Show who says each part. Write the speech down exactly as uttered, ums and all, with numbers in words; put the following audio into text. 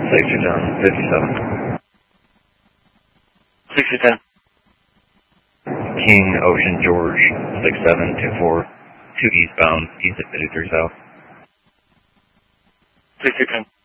Speaker 1: Safety down, fifty-seven.
Speaker 2: sixty ten.
Speaker 1: King Ocean George, six seven two four, two eastbound, east at fifty-three south.
Speaker 2: sixty ten.